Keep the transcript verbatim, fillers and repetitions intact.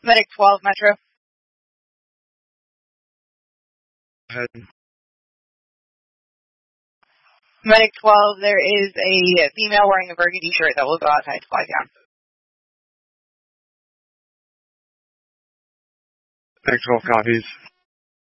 Medic twelve, Metro. Go ahead. Medic twelve, there is a female wearing a burgundy shirt that will go outside to fly down. Medic twelve copies.